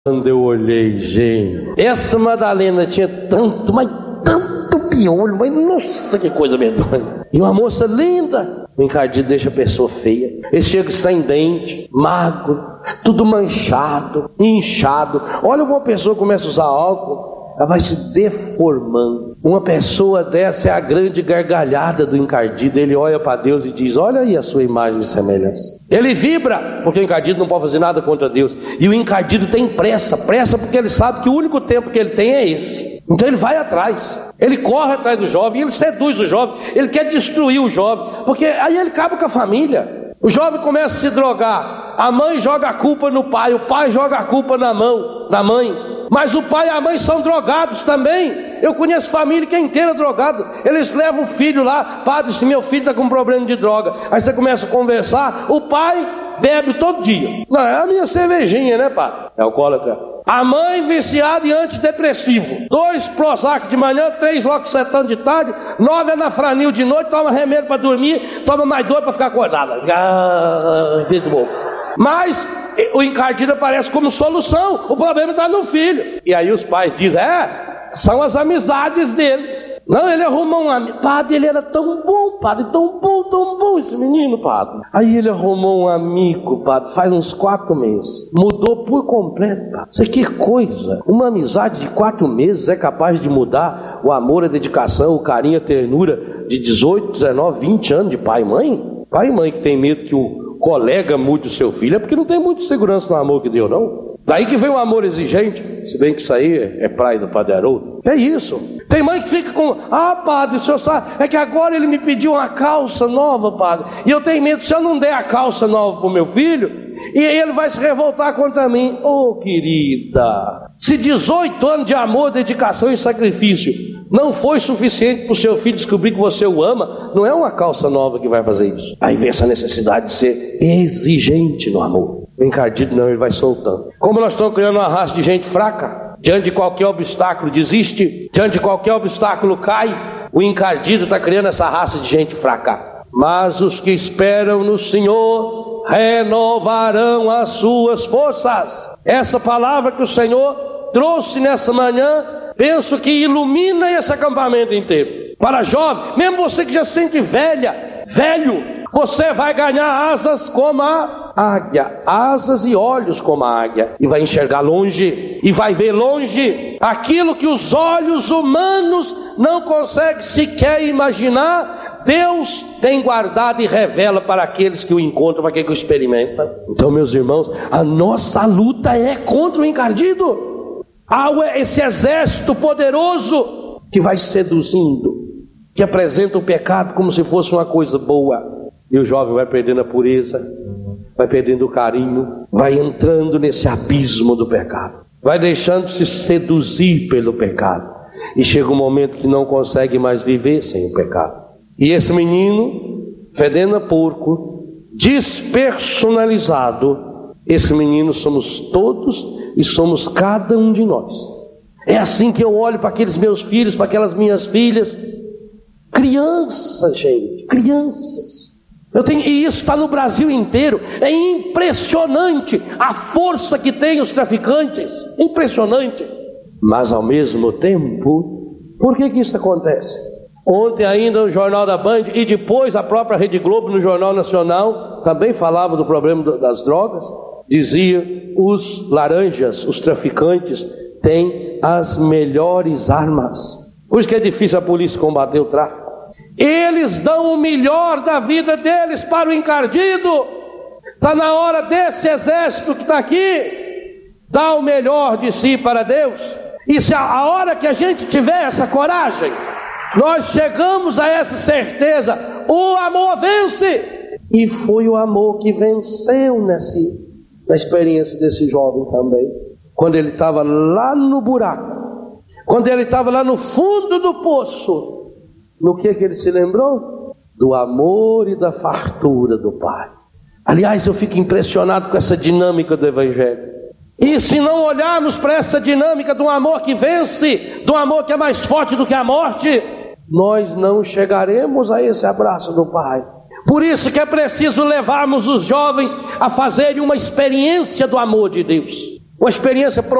Quando eu olhei, gente, essa Madalena tinha tanto, mas tanto piolho, mas nossa, que coisa medonha. E uma moça linda. O encardido deixa a pessoa feia. Ele chega sem dente, magro, tudo manchado, inchado. Olha como uma pessoa começa a usar álcool, ela vai se deformando. Uma pessoa dessa é a grande gargalhada do encardido. Ele olha para Deus e diz: olha aí a sua imagem e semelhança. Ele vibra, porque o encardido não pode fazer nada contra Deus. E o encardido tem pressa porque ele sabe que o único tempo que ele tem é esse. Então ele vai atrás, ele corre atrás do jovem, ele seduz o jovem, ele quer destruir o jovem, porque aí ele acaba com a família. O jovem começa a se drogar, a mãe joga a culpa no pai, o pai joga a culpa na mãe, mas o pai e a mãe são drogados também. Eu conheço família que é inteira drogada. Eles levam o filho lá: padre, se meu filho está com problema de droga. Aí você começa a conversar, o pai bebe todo dia. Não, é a minha cervejinha, né, padre? É alcoólatra. A mãe viciada em antidepressivo, 2 Prozac de manhã, 3 Loxetan de tarde, 9 Anafranil de noite, toma remédio para dormir, toma mais 2 para ficar acordada. Mas o encardido aparece como solução. O problema está no filho. E aí os pais dizem: são as amizades dele. Não, ele arrumou um amigo. Padre, ele era tão bom, padre, tão bom esse menino, padre. Aí ele arrumou um amigo, padre, faz uns 4 meses. Mudou por completo, padre. Isso que coisa. Uma amizade de 4 meses é capaz de mudar o amor, a dedicação, o carinho, a ternura de 18, 19, 20 anos de pai e mãe. Pai e mãe que tem medo que o colega mude o seu filho é porque não tem muita segurança no amor que deu, não. Daí que vem o amor exigente. Se bem que isso aí é praia do Padre Haroldo. É isso. Tem mãe que fica com: padre, o senhor sabe, é que agora ele me pediu uma calça nova, padre, e eu tenho medo, se eu não der a calça nova para o meu filho, e ele vai se revoltar contra mim. Querida, se 18 anos de amor, dedicação e sacrifício não foi suficiente para o seu filho descobrir que você o ama, não é uma calça nova que vai fazer isso. Aí vem essa necessidade de ser exigente no amor. O encardido não, ele vai soltando. Como nós estamos criando uma raça de gente fraca, diante de qualquer obstáculo desiste, diante de qualquer obstáculo cai, o encardido está criando essa raça de gente fraca. Mas os que esperam no Senhor renovarão as suas forças. Essa palavra que o Senhor trouxe nessa manhã, penso que ilumina esse acampamento inteiro. Para jovem, mesmo você que já se sente velho, você vai ganhar asas como a águia, asas e olhos como a águia, e vai enxergar longe, e vai ver longe aquilo que os olhos humanos não conseguem sequer imaginar. Deus tem guardado e revela para aqueles que o encontram, para aqueles que o experimentam. Então, meus irmãos, a nossa luta é contra o encardido. Há esse exército poderoso que vai seduzindo, que apresenta o pecado como se fosse uma coisa boa. E o jovem vai perdendo a pureza, vai perdendo o carinho, vai entrando nesse abismo do pecado, vai deixando-se seduzir pelo pecado, e chega um momento que não consegue mais viver sem o pecado. E esse menino, fedendo a porco, despersonalizado, esse menino somos todos e somos cada um de nós. É assim que eu olho para aqueles meus filhos, para aquelas minhas filhas, crianças, gente, crianças. E isso está no Brasil inteiro. É impressionante a força que tem os traficantes, impressionante. Mas ao mesmo tempo, por que isso acontece? Ontem ainda no Jornal da Band, e depois a própria Rede Globo no Jornal Nacional também falava do problema das drogas. Dizia: os laranjas, os traficantes, têm as melhores armas. Por isso que é difícil a polícia combater o tráfico. Eles dão o melhor da vida deles para o encardido. Está na hora desse exército que está aqui dar o melhor de si para Deus. E se a hora que a gente tiver essa coragem, nós chegamos a essa certeza: o amor vence. E foi o amor que venceu na experiência desse jovem também. Quando ele estava lá no buraco, quando ele estava lá no fundo do poço, no que ele se lembrou? Do amor e da fartura do Pai. Aliás, eu fico impressionado com essa dinâmica do Evangelho. E se não olharmos para essa dinâmica do amor que vence, do amor que é mais forte do que a morte, nós não chegaremos a esse abraço do Pai. Por isso que é preciso levarmos os jovens a fazerem uma experiência do amor de Deus. Uma experiência